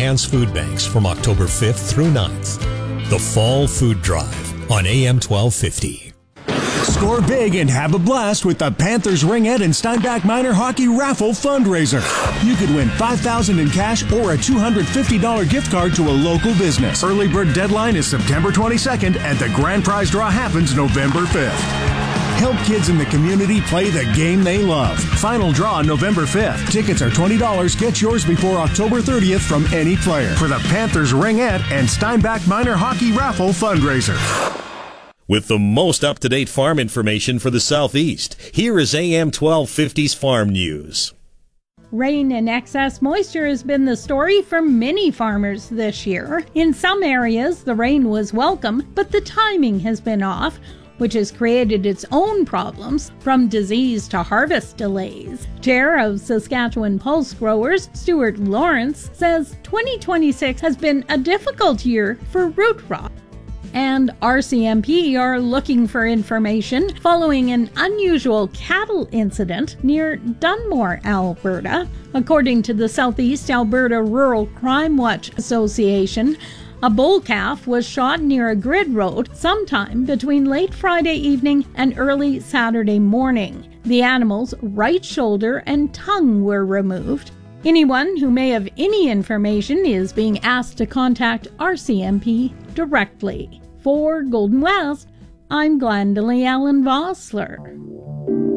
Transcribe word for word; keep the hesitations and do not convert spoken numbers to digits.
Enhanced Food Banks from October fifth through ninth. The Fall Food Drive on A M twelve fifty. Score big and have a blast with the Panthers Ringette and Steinbach Minor Hockey Raffle Fundraiser. You could win five thousand dollars in cash or a two hundred fifty dollars gift card to a local business. Early bird deadline is September twenty-second and the grand prize draw happens November fifth. Help kids in the community play the game they love. Final draw November fifth. Tickets are twenty dollars. Get yours before October thirtieth from any player for the Panthers Ringette and Steinbach Minor Hockey Raffle Fundraiser. With the most up-to-date farm information for the Southeast, here is A M twelve fifty's Farm News. Rain and excess moisture has been the story for many farmers this year. In some areas, the rain was welcome, but the timing has been off, which has created its own problems, from disease to harvest delays. Chair of Saskatchewan Pulse Growers, Stuart Lawrence, says twenty twenty-six has been a difficult year for root rot. And R C M P are looking for information following an unusual cattle incident near Dunmore, Alberta. According to the Southeast Alberta Rural Crime Watch Association, a bull calf was shot near a grid road sometime between late Friday evening and early Saturday morning. The animal's right shoulder and tongue were removed. Anyone who may have any information is being asked to contact R C M P directly. For Golden West, I'm Glendalee Allen Vossler.